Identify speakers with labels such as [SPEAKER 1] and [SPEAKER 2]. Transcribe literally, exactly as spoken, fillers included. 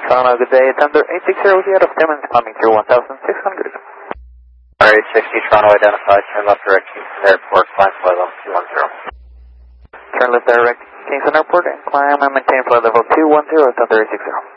[SPEAKER 1] Toronto, good day. Thunder eight sixty with you out of Timmins, climbing through one thousand six hundred.
[SPEAKER 2] eight sixty, Toronto identified, turn left direct Kingston Airport, climb flight level two one zero.
[SPEAKER 1] Turn left direct Kingston Airport and climb and maintain flight level two one zero, Thunder eight sixty.